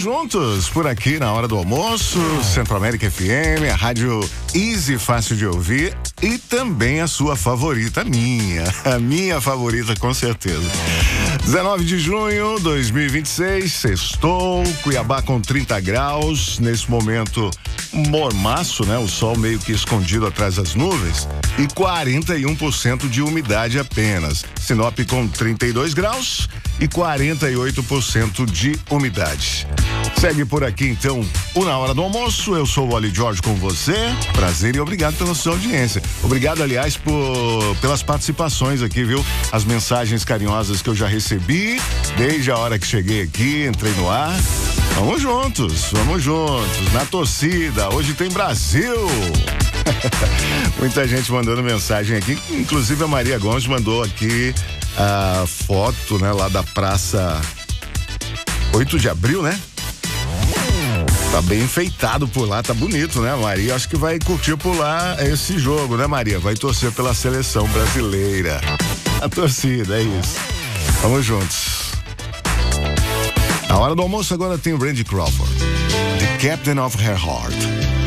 juntos por aqui na hora do almoço, Centro América FM, a rádio Easy, fácil de ouvir e também a sua favorita, a minha favorita com certeza. 19 de junho de 2026, sextou, Cuiabá com 30 graus, nesse momento mormaço, né? O sol meio que escondido atrás das nuvens e 41% de umidade apenas. Sinop com 32 graus e 48% de umidade. Segue por aqui então o Na Hora do Almoço. Eu sou o Wally Jorge com você. Prazer e obrigado pela sua audiência. Obrigado, aliás, pelas participações aqui, viu? As mensagens carinhosas que eu já recebi desde a hora que cheguei aqui, entrei no ar. Vamos juntos na torcida. Hoje tem Brasil. Muita gente mandando mensagem aqui, inclusive a Maria Gomes mandou aqui a foto, né, lá da praça 8 de abril, né? Tá bem enfeitado por lá, tá bonito, né, Maria? Acho que vai curtir por lá esse jogo, né, Maria? Vai torcer pela seleção brasileira. A torcida, é isso. Vamos juntos. Na hora do almoço agora tem o Randy Crawford, The Captain of Her Heart.